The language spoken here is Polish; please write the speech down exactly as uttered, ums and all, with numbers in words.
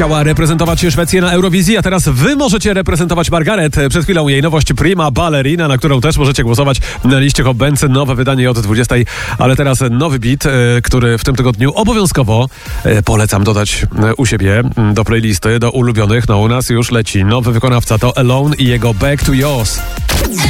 chciała reprezentować Szwecję na Eurowizji, a teraz wy możecie reprezentować Margaret. Przed chwilą jej nowość Prima Ballerina, na którą też możecie głosować na liście Hot Bands. Nowe wydanie od dwudziestej, ale teraz nowy beat, który w tym tygodniu obowiązkowo polecam dodać u siebie do playlisty, do ulubionych. No u nas już leci nowy wykonawca, to Alone i jego Back to Yours.